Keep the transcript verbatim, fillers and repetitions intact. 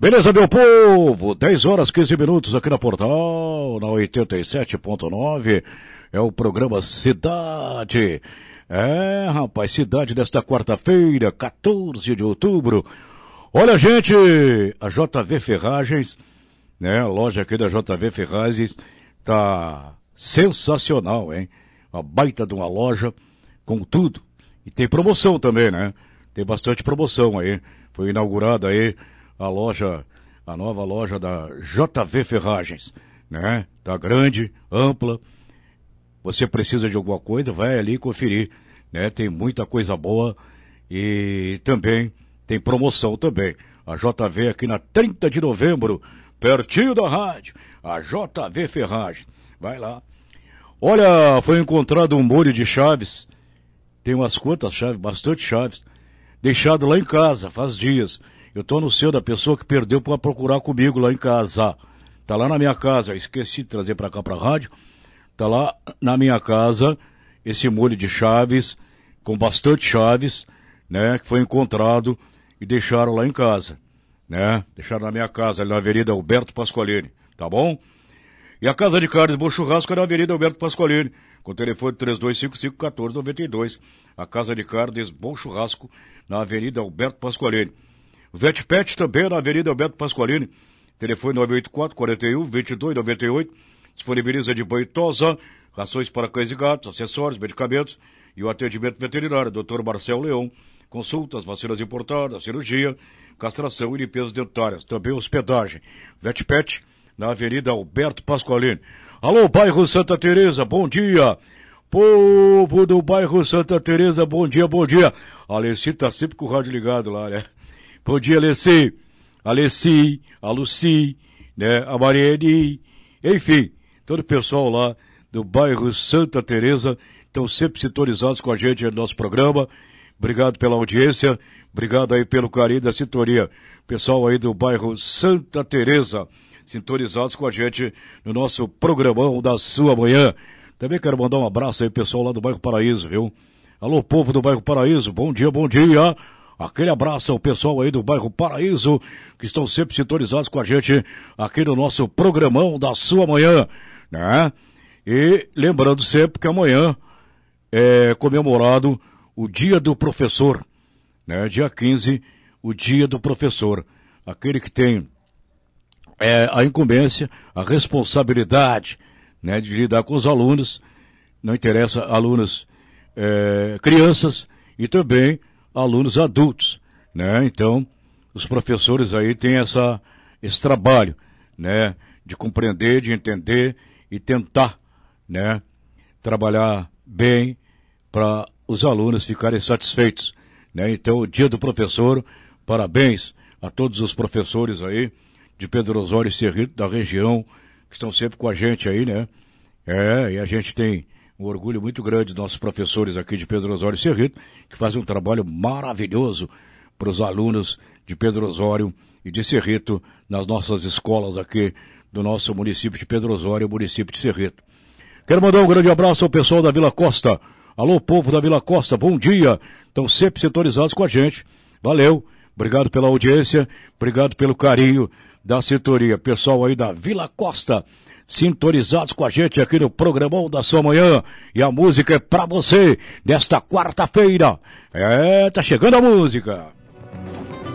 Beleza, meu povo? dez horas, quinze minutos aqui na Portal, na oitenta e sete ponto nove. É o programa Cidade. É, rapaz, Cidade desta quarta-feira, quatorze de outubro. Olha, gente, a J V Ferragens, né, a loja aqui da J V Ferragens tá sensacional, hein? Uma baita de uma loja com tudo. E tem promoção também, né? Tem bastante promoção aí. Foi inaugurada aí a loja, a nova loja da J V Ferragens, né? Tá grande, ampla. Você precisa de alguma coisa, vai ali conferir, né? Tem muita coisa boa e também tem promoção também. A J V aqui na trinta de novembro, pertinho da rádio, a J V Ferragens. Vai lá. Olha, foi encontrado um molho de chaves. Tem umas quantas chaves, bastante chaves, deixado lá em casa, faz dias. Eu tô anunciando a pessoa que perdeu para procurar comigo lá em casa. Tá lá na minha casa, esqueci de trazer para cá pra rádio. Tá lá na minha casa, esse molho de chaves, com bastante chaves, né, que foi encontrado e deixaram lá em casa, né, deixaram na minha casa, ali na Avenida Alberto Pasqualini, tá bom? E a Casa de Carnes Bom Churrasco é na Avenida Alberto Pasqualini, com o telefone três dois cinco cinco, um quatro nove dois. A Casa de Carnes Bom Churrasco, na Avenida Alberto Pasqualini. Vetpet também na Avenida Alberto Pasqualini, telefone nove oito quatro, quarenta e um, vinte e dois noventa e oito. Disponibiliza de banho e tosa, rações para cães e gatos, acessórios, medicamentos e o atendimento veterinário. doutor Marcelo Leão, consultas, vacinas importadas, cirurgia, castração e limpezas dentárias. Também hospedagem. Vetpet na Avenida Alberto Pasqualini. Alô, bairro Santa Teresa, bom dia. Povo do bairro Santa Teresa, bom dia, bom dia. A Alessi tá sempre com o rádio ligado lá, né? Bom dia, Alessi. Alessi, a Luci, né? A Mariane, enfim, todo o pessoal lá do bairro Santa Teresa estão sempre sintonizados com a gente no nosso programa. Obrigado pela audiência, obrigado aí pelo carinho da sintonia. Pessoal aí do bairro Santa Teresa, sintonizados com a gente no nosso programão da sua manhã. Também quero mandar um abraço aí pessoal lá do bairro Paraíso, viu? Alô, povo do bairro Paraíso, bom dia, bom dia. Aquele abraço ao pessoal aí do bairro Paraíso, que estão sempre sintonizados com a gente aqui no nosso programão da sua manhã, né? E lembrando sempre que amanhã é comemorado o Dia do Professor, né? Dia quinze, o Dia do Professor. Aquele que tem é, a incumbência, a responsabilidade, né, de lidar com os alunos, não interessa alunos, é, crianças e também alunos adultos, né? Então, os professores aí têm essa, esse trabalho, né? De compreender, de entender e tentar, né? Trabalhar bem para os alunos ficarem satisfeitos, né? Então, o Dia do Professor, parabéns a todos os professores aí de Pedro Osório e Cerrito, da região, que estão sempre com a gente aí, né? É, e a gente tem um orgulho muito grande dos nossos professores aqui de Pedro Osório e Cerrito, que fazem um trabalho maravilhoso para os alunos de Pedro Osório e de Cerrito nas nossas escolas aqui do nosso município de Pedro Osório, município de Cerrito. Quero mandar um grande abraço ao pessoal da Vila Costa. Alô, povo da Vila Costa, bom dia. Estão sempre sintonizados com a gente. Valeu, obrigado pela audiência, obrigado pelo carinho da sintonia. Pessoal aí da Vila Costa, sintonizados com a gente aqui no programão da sua manhã. E a música é pra você, nesta quarta-feira. É, tá chegando a música.